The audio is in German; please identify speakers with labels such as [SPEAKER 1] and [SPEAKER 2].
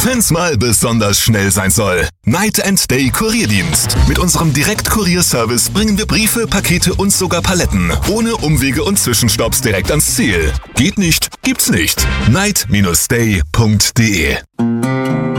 [SPEAKER 1] wenn's mal besonders schnell sein soll. Night & Day Kurierdienst. Mit unserem Direkt-Kurierservice bringen wir Briefe, Pakete und sogar Paletten ohne Umwege und Zwischenstopps direkt ans Ziel. Geht nicht, gibt's nicht. night-day.de